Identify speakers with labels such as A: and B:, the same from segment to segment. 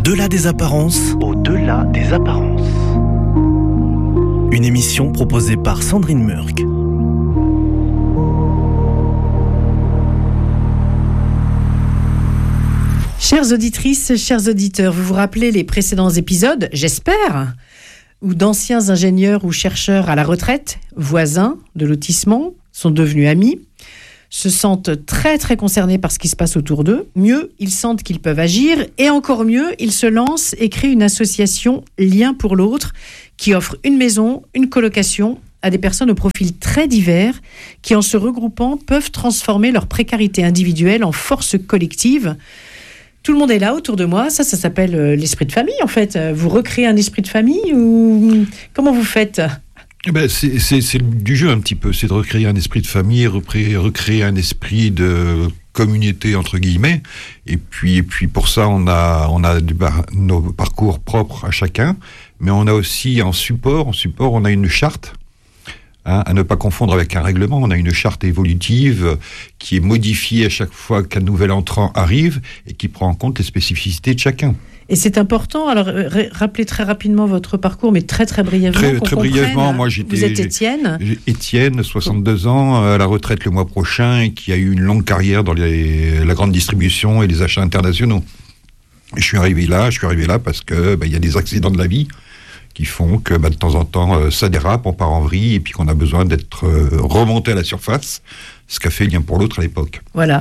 A: Au-delà des apparences. Au-delà des apparences. Une émission proposée par Sandrine Murk.
B: Chères auditrices, chers auditeurs, vous vous rappelez les précédents épisodes, j'espère, où d'anciens ingénieurs ou chercheurs à la retraite, voisins de lotissement, sont devenus amis, se sentent très très concernés par ce qui se passe autour d'eux. Mieux, ils sentent qu'ils peuvent agir et encore mieux, ils se lancent et créent une association Lien pour l'autre qui offre une maison, une colocation à des personnes au profil très divers qui, en se regroupant, peuvent transformer leur précarité individuelle en force collective. Tout le monde est là autour de moi, ça s'appelle l'esprit de famille en fait. Vous recréez un esprit de famille ou comment vous faites ?
C: C'est du jeu un petit peu, c'est de recréer un esprit de famille, recréer un esprit de communauté entre guillemets, et puis pour ça on a nos parcours propres à chacun, mais on a aussi en support on a une charte. À ne pas confondre avec un règlement, on a une charte évolutive qui est modifiée à chaque fois qu'un nouvel entrant arrive et qui prend en compte les spécificités de chacun.
B: Et c'est important, alors rappelez très rapidement votre parcours, mais très très brièvement.
C: Très brièvement, moi
B: vous êtes Étienne.
C: Étienne, 62 ans, à la retraite le mois prochain, et qui a eu une longue carrière dans la grande distribution et les achats internationaux. Et je suis arrivé là parce que y a des accidents de la vie qui font que de temps en temps ça dérape, on part en vrille et puis qu'on a besoin d'être remonté à la surface, ce qu'a fait Lien pour l'autre à l'époque.
B: Voilà,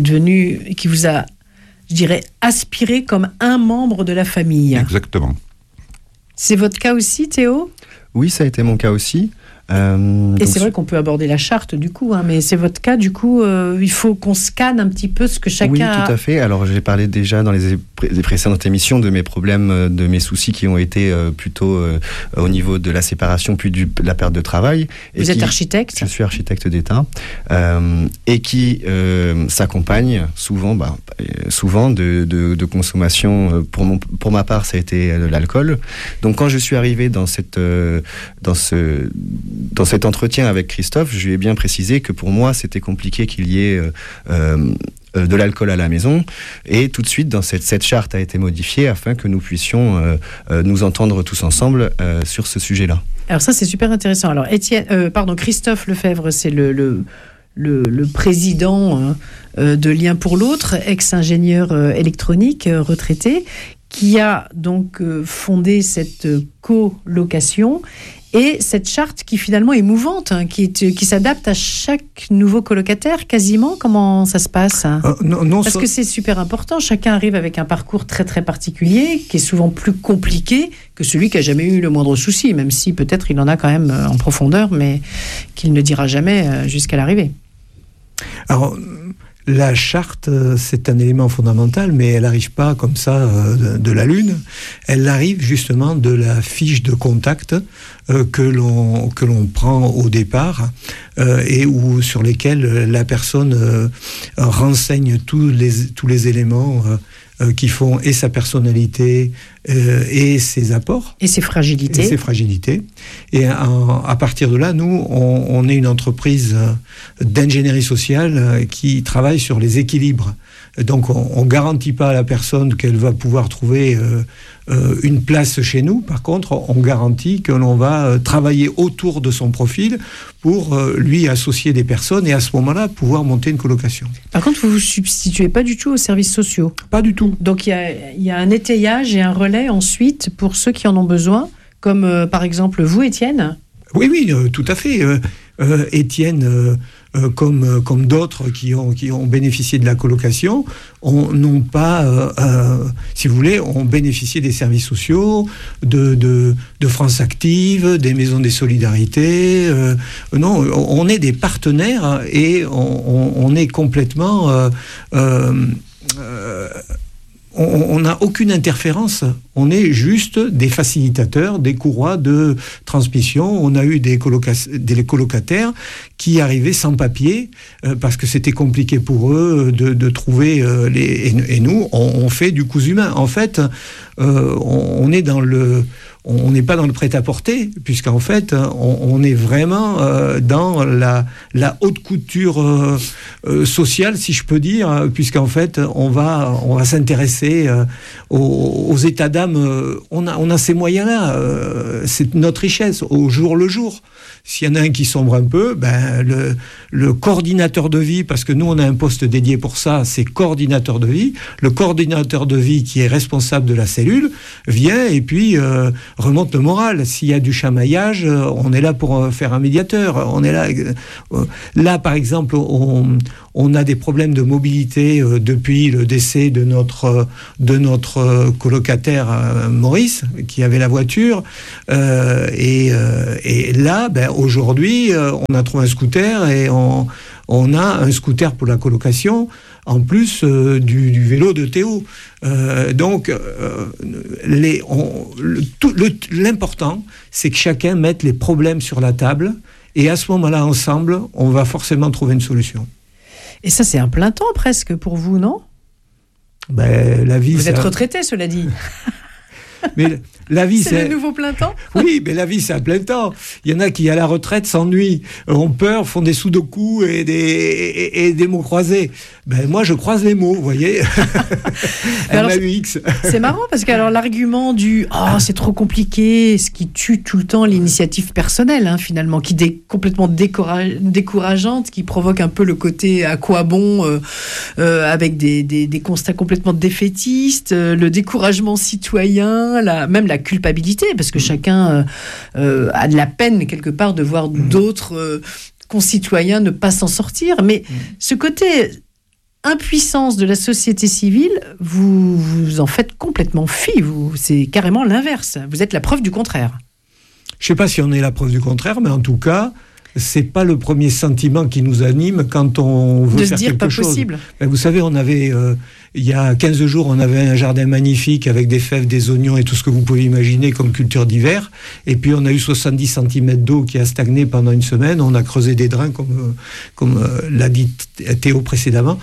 B: qui vous a, je dirais, aspiré comme un membre de la famille.
C: Exactement.
B: C'est votre cas aussi, Théo ?
D: Oui, ça a été mon cas aussi.
B: Et c'est vrai qu'on peut aborder la charte du coup, mais c'est votre cas du coup, il faut qu'on scanne un petit peu ce que chacun a.
D: Oui, tout à fait. Alors j'ai parlé déjà dans les précédentes émissions de mes problèmes, de mes soucis qui ont été plutôt au niveau de la séparation puis de la perte de travail.
B: Vous êtes architecte ?
D: Je suis architecte d'État et qui s'accompagne souvent de consommation. Pour ma part, ça a été de l'alcool. Donc quand je suis arrivé dans cet entretien avec Christophe, je lui ai bien précisé que pour moi, c'était compliqué qu'il y ait de l'alcool à la maison. Et tout de suite, cette charte a été modifiée afin que nous puissions nous entendre tous ensemble sur ce sujet-là. Alors
B: ça, c'est super intéressant. Alors, Christophe Lefebvre, c'est le président de Lien pour l'autre, ex-ingénieur électronique retraité, qui a donc fondé cette colocation et cette charte qui finalement est mouvante, qui s'adapte à chaque nouveau colocataire quasiment. Comment ça se passe ? Parce que c'est super important, chacun arrive avec un parcours très très particulier qui est souvent plus compliqué que celui qui a jamais eu le moindre souci, même si peut-être il en a quand même en profondeur, mais qu'il ne dira jamais jusqu'à l'arrivée.
E: Alors, la charte, c'est un élément fondamental, mais elle n'arrive pas comme ça de la lune. Elle arrive justement de la fiche de contact que l'on prend au départ et sur lesquels la personne renseigne tous les éléments qui font et sa personnalité et ses apports.
B: Et ses fragilités.
E: Et à partir de là, nous, on est une entreprise d'ingénierie sociale qui travaille sur les équilibres. Donc, on ne garantit pas à la personne qu'elle va pouvoir trouver une place chez nous. Par contre, on garantit que l'on va travailler autour de son profil pour lui associer des personnes et à ce moment-là, pouvoir monter une colocation.
B: Par contre, vous ne vous substituez pas du tout aux services sociaux ?
E: Pas du tout.
B: Donc, il y a un étayage et un relais ensuite pour ceux qui en ont besoin, comme par exemple vous, Étienne ?
E: Oui, tout à fait. Étienne, comme d'autres qui ont bénéficié de la colocation, n'ont pas, si vous voulez, ont bénéficié des services sociaux, de France Active, des maisons des solidarités. Non, on est des partenaires et on est complètement... on n'a aucune interférence, on est juste des facilitateurs, des courroies de transmission. On a eu des colocataires qui arrivaient sans papier parce que c'était compliqué pour eux de trouver et nous, on fait du cousu main. En fait, on est dans on n'est pas dans le prêt-à-porter, puisqu'en fait, on est vraiment dans la haute couture sociale, si je peux dire, puisqu'en fait, on va s'intéresser aux états d'âme. On a ces moyens-là, c'est notre richesse, au jour le jour. S'il y en a un qui sombre un peu, ben le coordinateur de vie, parce que nous, on a un poste dédié pour ça, c'est coordinateur de vie. Le coordinateur de vie qui est responsable de la cellule vient et puis remonte le moral. S'il y a du chamaillage, on est là pour faire un médiateur. On est là. Là, par exemple, on a des problèmes de mobilité depuis le décès de notre colocataire Maurice, qui avait la voiture. Et là, ben, aujourd'hui, on a trouvé un scooter et on a un scooter pour la colocation, en plus du vélo de Théo. Donc, l'important, c'est que chacun mette les problèmes sur la table, et à ce moment-là, ensemble, on va forcément trouver une solution.
B: Et ça, c'est un plein temps presque pour vous, non ?
E: Ben, la vie,
B: vous êtes retraité, cela dit.
E: Mais la vie,
B: c'est le nouveau plein temps.
E: Oui, mais la vie, c'est un plein temps. Il y en a qui, à la retraite, s'ennuient, ont peur, font des sudoku et des mots croisés. Ben, moi, je croise les mots, vous voyez. MAUX.
B: C'est marrant parce que alors, l'argument du « oh, c'est trop compliqué », ce qui tue tout le temps l'initiative personnelle, hein, finalement, qui est complètement décourageante, qui provoque un peu le côté « à quoi bon » avec des constats complètement défaitistes, le découragement citoyen, même la culpabilité, parce que chacun a de la peine, quelque part, de voir d'autres concitoyens ne pas s'en sortir. Mais ce côté impuissance de la société civile, vous en faites complètement fi. C'est carrément l'inverse. Vous êtes la preuve du contraire.
E: Je ne sais pas si on est la preuve du contraire, mais en tout cas, c'est pas le premier sentiment qui nous anime quand on veut faire quelque chose. De se dire pas possible. Vous savez, on avait il y a 15 jours, on avait un jardin magnifique avec des fèves, des oignons et tout ce que vous pouvez imaginer comme culture d'hiver. Et puis on a eu 70 cm d'eau qui a stagné pendant une semaine. On a creusé des drains comme l'a dit Théo précédemment.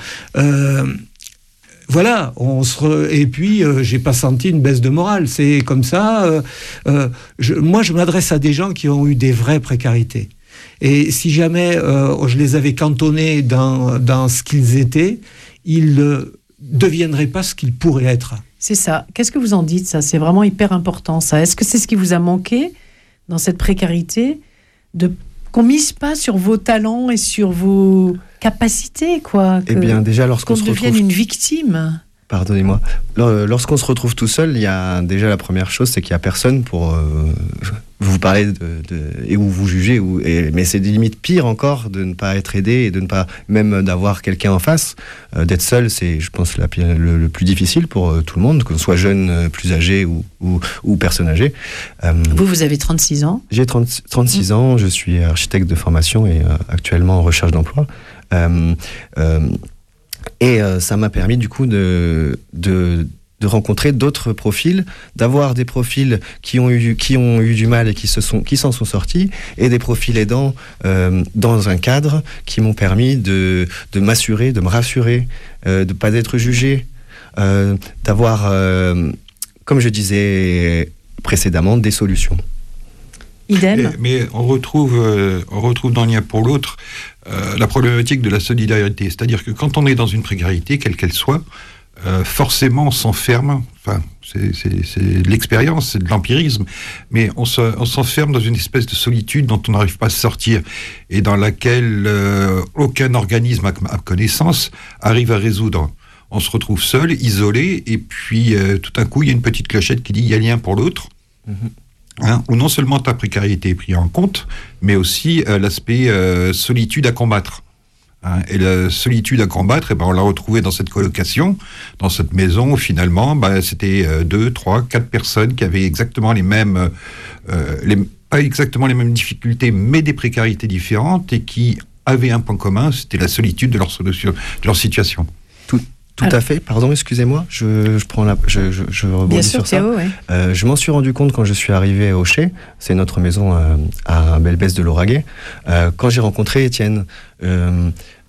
E: Voilà, et puis j'ai pas senti une baisse de morale. C'est comme ça. Moi, je m'adresse à des gens qui ont eu des vraies précarités. Et si jamais je les avais cantonnés dans ce qu'ils étaient, ils ne deviendraient pas ce qu'ils pourraient être.
B: C'est ça. Qu'est-ce que vous en dites, ça ? C'est vraiment hyper important, ça. Est-ce que c'est ce qui vous a manqué dans cette précarité, qu'on mise pas sur vos talents et sur vos capacités, quoi ?
D: Eh bien, déjà, lorsqu'on se retrouve...
B: devienne une victime.
D: Pardonnez-moi. Lorsqu'on se retrouve tout seul, il y a déjà la première chose, c'est qu'il n'y a personne pour vous parler et où vous juger. Mais c'est limite pire encore de ne pas être aidé et de ne pas même d'avoir quelqu'un en face. D'être seul, c'est, je pense, le plus difficile pour tout le monde, que ce soit jeune, plus âgé ou personne âgée.
B: Vous avez 36 ans ?
D: J'ai 36 ans, je suis architecte de formation et actuellement en recherche d'emploi. Et ça m'a permis du coup de rencontrer d'autres profils, d'avoir des profils qui ont eu du mal et qui s'en sont sortis, et des profils aidants dans un cadre qui m'ont permis de m'assurer, de me rassurer, de pas être jugé, d'avoir, comme je disais précédemment, des solutions.
B: Idem.
C: Mais on retrouve dans l'un pour l'autre la problématique de la solidarité. C'est-à-dire que quand on est dans une précarité, quelle qu'elle soit, forcément on s'enferme, enfin c'est de l'expérience, c'est de l'empirisme, mais on s'enferme dans une espèce de solitude dont on n'arrive pas à sortir et dans laquelle aucun organisme à connaissance arrive à résoudre. On se retrouve seul, isolé, et puis tout d'un coup il y a une petite clochette qui dit il y a lien pour l'autre. Où non seulement ta précarité est prise en compte, mais aussi l'aspect solitude à combattre. Et la solitude à combattre, on l'a retrouvée dans cette colocation, dans cette maison où finalement, c'était 2, 3, 4 personnes qui avaient exactement les mêmes, pas exactement les mêmes difficultés, mais des précarités différentes et qui avaient un point commun, c'était la solitude de leur situation.
D: Tout à fait. Pardon, excusez-moi. Je rebondis sur ça.
B: Théo, ouais.
D: Je m'en suis rendu compte quand je suis arrivé au Chez. C'est notre maison à Belbès de Lauragais. Quand j'ai rencontré Étienne,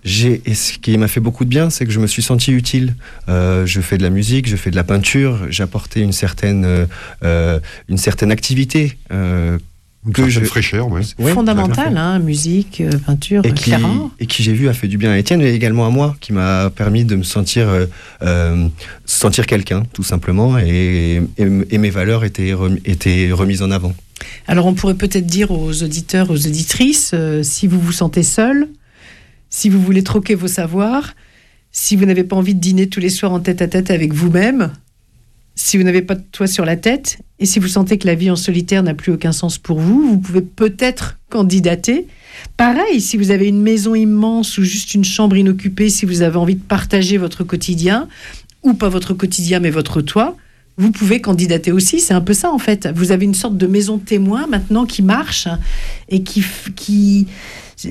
D: Et ce qui m'a fait beaucoup de bien, c'est que je me suis senti utile. Je fais de la musique, je fais de la peinture, j'apportais une certaine activité.
C: Fraîcheur, ouais.
B: Fondamentale, hein, musique, peinture, clairement.
D: Et qui, j'ai vu, a fait du bien à Étienne, mais également à moi, qui m'a permis de me sentir quelqu'un, tout simplement, et mes valeurs étaient remises en avant.
B: Alors on pourrait peut-être dire aux auditeurs, aux auditrices, si vous vous sentez seul, si vous voulez troquer vos savoirs, si vous n'avez pas envie de dîner tous les soirs en tête-à-tête avec vous-même, si vous n'avez pas de toit sur la tête, et si vous sentez que la vie en solitaire n'a plus aucun sens pour vous, vous pouvez peut-être candidater. Pareil, si vous avez une maison immense ou juste une chambre inoccupée, si vous avez envie de partager votre quotidien, ou pas votre quotidien mais votre toit, vous pouvez candidater aussi. C'est un peu ça en fait. Vous avez une sorte de maison témoin maintenant qui marche et qui